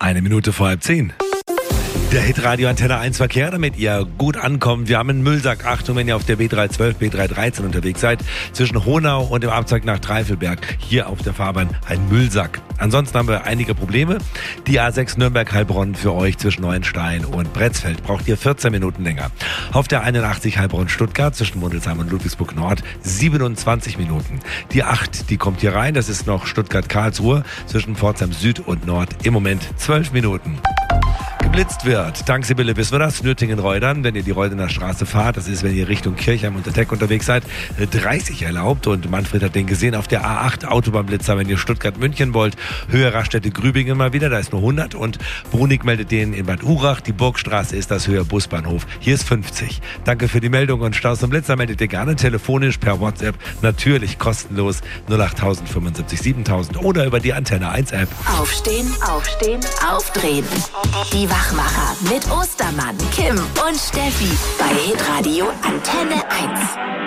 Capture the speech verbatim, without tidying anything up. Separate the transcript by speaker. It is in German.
Speaker 1: Eine Minute vor halb zehn. Der Hitradio Antenne eins Verkehr, damit ihr gut ankommt. Wir haben einen Müllsack. Achtung, wenn ihr auf der B dreihundertzwölf, B dreihundertdreizehn unterwegs seid, zwischen Honau und dem Abzweig nach Dreifelberg. Hier auf der Fahrbahn ein Müllsack. Ansonsten haben wir einige Probleme. Die A sechs Nürnberg-Heilbronn für euch zwischen Neuenstein und Bretzfeld braucht ihr vierzehn Minuten länger. Auf der einundachtzig Heilbronn-Stuttgart zwischen Mundelsheim und Ludwigsburg Nord siebenundzwanzig Minuten. Die acht, die kommt hier rein. Das ist noch Stuttgart-Karlsruhe zwischen Pforzheim Süd und Nord. Im Moment zwölf Minuten. Geblitzt wird. Dank Sibylle wissen wir das. Nürtingen-Reudern, wenn ihr die Reudener Straße fahrt, das ist, wenn ihr Richtung Kirchheim und der Teck unterwegs seid, dreißig erlaubt. Und Manfred hat den gesehen auf der A acht Autobahnblitzer, wenn ihr Stuttgart-München wollt. Höhe Raststätte-Grübingen mal wieder, da ist nur hundert. Und Brunig meldet den in Bad Urach. Die Burgstraße ist das Höhe Busbahnhof. Hier ist fünfzig. Danke für die Meldung. Und Staus und Blitzer meldet ihr gerne telefonisch per WhatsApp. Natürlich kostenlos null acht null null fünfundsiebzig siebentausend oder über die Antenne eins App.
Speaker 2: Aufstehen, aufstehen, aufdrehen. Die Wachmacher mit Ostermann, Kim und Steffi bei Hitradio Antenne eins.